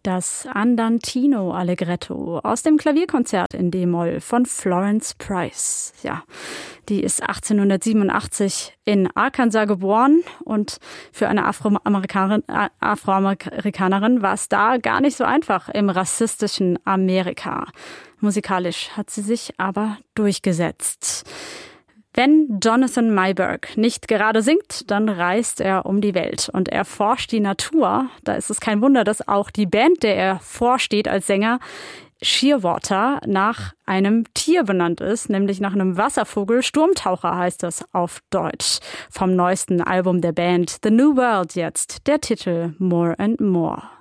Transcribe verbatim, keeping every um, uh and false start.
das Andantino Allegretto aus dem Klavierkonzert in D-Moll von Florence Price. Ja, die ist achtzehnhundertsiebenundachtzig in Arkansas geboren und für eine Afroamerikanerin, Afroamerikanerin war es da gar nicht so einfach im rassistischen Amerika. Musikalisch hat sie sich aber durchgesetzt. Wenn Jonathan Meiberg nicht gerade singt, dann reist er um die Welt und erforscht die Natur. Da ist es kein Wunder, dass auch die Band, der er vorsteht als Sänger, Shearwater, nach einem Tier benannt ist, nämlich nach einem Wasservogel. Sturmtaucher heißt das auf Deutsch. Vom neuesten Album der Band The New World jetzt der Titel More and More.